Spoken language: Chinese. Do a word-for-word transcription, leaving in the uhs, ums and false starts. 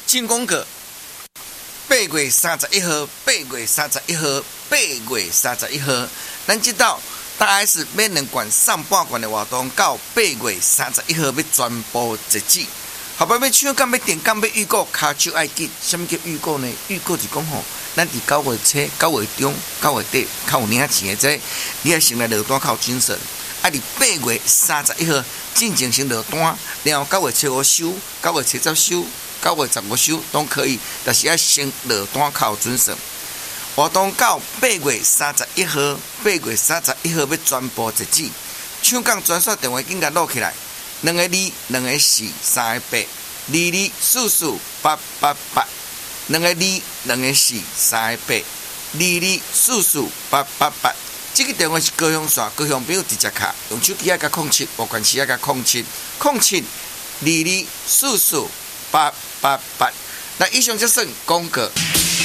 进攻个八月三十一号，八月三十一号，八月三十一号，咱知道大 S 免两冠上半冠的活动到八月三十一号要全部截止。后摆要抢干要电干要预告，骹手爱紧。什么叫预告呢？预告是讲吼，咱伫九月初、九月中、九月底较有领钱的这，你要先来落单较有精神。啊，伫八月三十一号进前先落单，然后九月初五收，九月初十收，九月十五收都可以，但是要先落单较有准绳。活动到八月三十一号，八月三十一号要全部截止。抢讲专线电话紧甲录起来，两个二，两个四，三个八，二二四四八八八，两个二，两个四，三个八，二二四四八八八。这个电话是高雄线，高雄朋友直接卡，用手机啊甲控七，无关系啊甲控七，控七二二四四八八八。那以上就算广告。